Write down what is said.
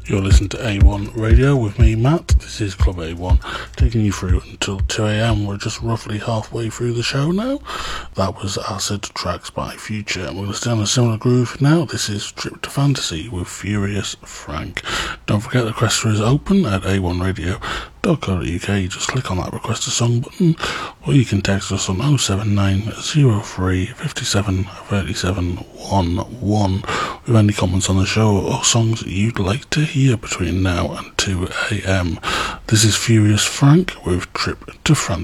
You're listening to A1 Radio with me, Matt. This is Club A1, taking you through until 2am. We're just roughly halfway through the show now. That was Acid Tracks by Future. And we're going to stay on a similar groove now. This is Trip to Fantasy with Furious Frank. Don't forget the requester is open at a1radio.co.uk. Just click on that request a song button, or you can text us on 07903 57 37 11 with any comments on the show or songs that you'd like to hear between now and 2am. This is Furious Frank with Trip to Fantasy.